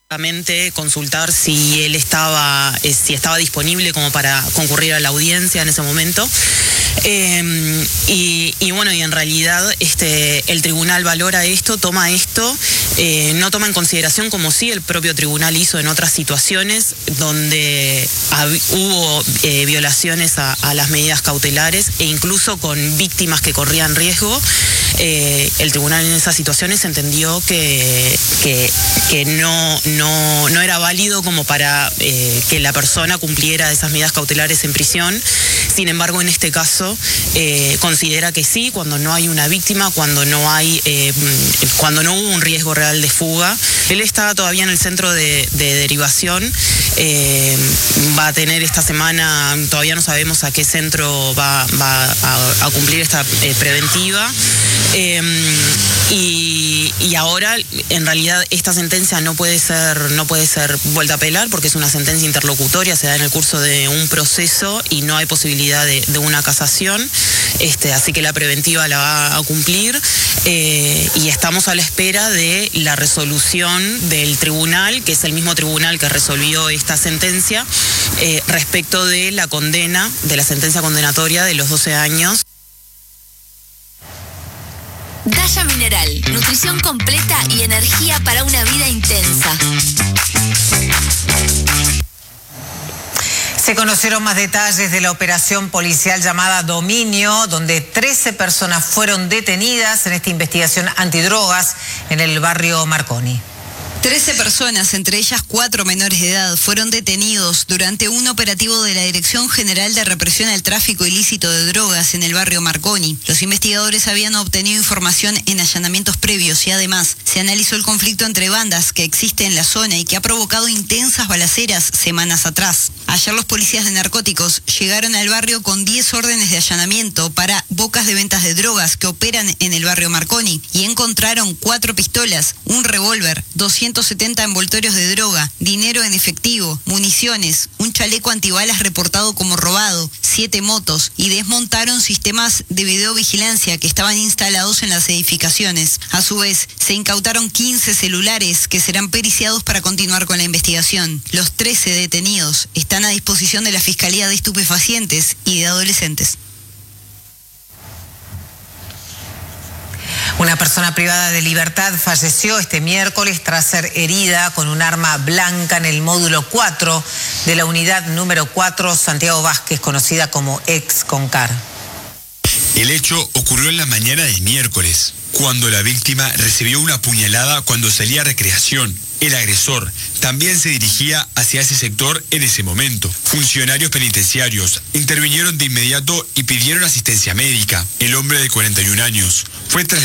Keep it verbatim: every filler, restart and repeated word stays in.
Consultar si él estaba, eh, si estaba disponible como para concurrir a la audiencia en ese momento. Eh, y, y bueno, y en realidad este, el tribunal valora esto, toma esto, eh, no toma en consideración, como sí el propio tribunal hizo en otras situaciones, donde hab, hubo eh, violaciones a, a las medidas cautelares e incluso con víctimas que corrían riesgo. Eh, el tribunal en esas situaciones entendió que, que, que no, no, no era válido como para eh, que la persona cumpliera esas medidas cautelares en prisión. Sin embargo, en este caso, eh, considera que sí, cuando no hay una víctima, cuando no hay, eh, cuando no hubo un riesgo real de fuga. Él está todavía en el centro de, de derivación, eh, va a tener esta semana, todavía no sabemos a qué centro va, va a, a cumplir esta eh, preventiva. Eh, y, y ahora, en realidad, esta sentencia no puede ser, no puede ser vuelta a apelar porque es una sentencia interlocutoria, se da en el curso de un proceso y no hay posibilidad de, de una casación. Este, así que la preventiva la va a cumplir eh, y estamos a la espera de la resolución del tribunal, que es el mismo tribunal que resolvió esta sentencia, eh, respecto de la condena, de la sentencia condenatoria de los doce años. Daya Mineral, nutrición completa y energía para una vida intensa. Se conocieron más detalles de la operación policial llamada Dominio, donde trece personas fueron detenidas en esta investigación antidrogas en el barrio Marconi. Trece personas, entre ellas cuatro menores de edad, fueron detenidos durante un operativo de la Dirección General de Represión al Tráfico Ilícito de Drogas en el barrio Marconi. Los investigadores habían obtenido información en allanamientos previos y además se analizó el conflicto entre bandas que existe en la zona y que ha provocado intensas balaceras semanas atrás. Ayer los policías de narcóticos llegaron al barrio con diez órdenes de allanamiento para bocas de ventas de drogas que operan en el barrio Marconi y encontraron cuatro pistolas, un revólver, doscientos setenta envoltorios de droga, dinero en efectivo, municiones, un chaleco antibalas reportado como robado, siete motos y desmontaron sistemas de videovigilancia que estaban instalados en las edificaciones. A su vez, se incautaron quince celulares que serán periciados para continuar con la investigación. Los trece detenidos están a disposición de la Fiscalía de Estupefacientes y de Adolescentes. Una persona privada de libertad falleció este miércoles tras ser herida con un arma blanca en el módulo cuatro de la unidad número cuatro Santiago Vázquez, conocida como ex Concar. El hecho ocurrió en la mañana del miércoles, cuando la víctima recibió una puñalada cuando salía a recreación. El agresor también se dirigía hacia ese sector en ese momento. Funcionarios penitenciarios intervinieron de inmediato y pidieron asistencia médica. El hombre de cuarenta y un años fue trasladado